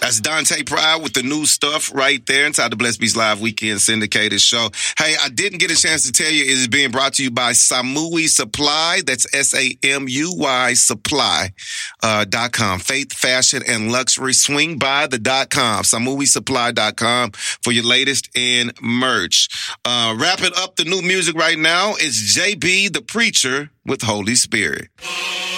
That's Dante Pride with the new stuff right there inside the Blessed Beats Live Weekend Syndicated Show. Hey, I didn't get a chance to tell you, it is being brought to you by Samui Supply. That's SAMUY Supply.com. Faith, fashion, and luxury. Swing by the .com. SamuiSupply.com for your latest in merch. Wrapping up the new music right now is JB the Preacher with Holy Spirit.